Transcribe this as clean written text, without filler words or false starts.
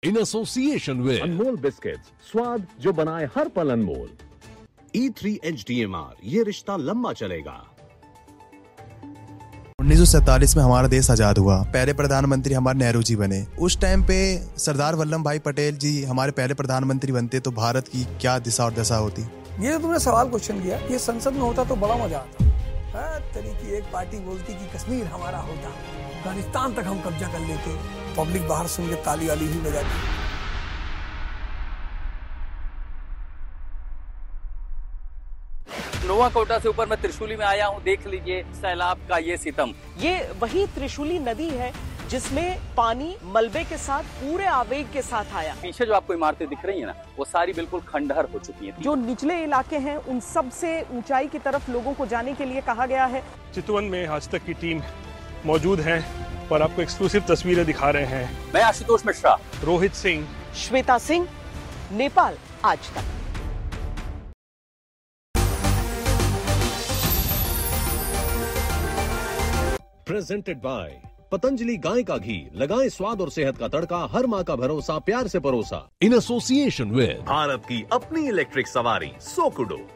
in association with Anmol biscuits, स्वाद जो बनाए हर पल अनमोल। E3 HDMR, ये रिश्ता लंबा चलेगा। 1947 में हमारा देश आजाद हुआ। पहले प्रधानमंत्री हमारे नेहरू जी बने। उस टाइम पे सरदार वल्लभ भाई पटेल जी हमारे पहले प्रधानमंत्री बनते तो भारत की क्या दिशा और दशा होती। ये जो तुमने सवाल क्वेश्चन किया, ये संसद में होता तो बड़ा मजा आता। तरीकी एक पार्टी बोलती कि कश्मीर हमारा होता, अफगानिस्तान तक हम कब्जा कर लेते, पब्लिक बाहर सुन के ताली वाली ही बजाती। नोवा कोटा से ऊपर मैं त्रिशूली में आया हूँ, देख लीजिए सैलाब का ये सितम। ये वही त्रिशूली नदी है जिसमें पानी मलबे के साथ पूरे आवेग के साथ आया। पीछे जो आपको इमारतें दिख रही है ना, वो सारी बिल्कुल खंडहर हो चुकी हैं। जो निचले इलाके हैं उन सब से ऊंचाई की तरफ लोगों को जाने के लिए कहा गया है। चितवन में आज तक की टीम मौजूद है और आपको एक्सक्लूसिव तस्वीरें दिखा रहे हैं। मैं आशुतोष मिश्रा, रोहित सिंह, श्वेता सिंह, नेपाल आज तक। प्रेजेंटेड बाय पतंजलि गाय का घी, लगाएं स्वाद और सेहत का तड़का, हर माँ का भरोसा, प्यार से परोसा। in association with भारत की अपनी इलेक्ट्रिक सवारी सोकुडो।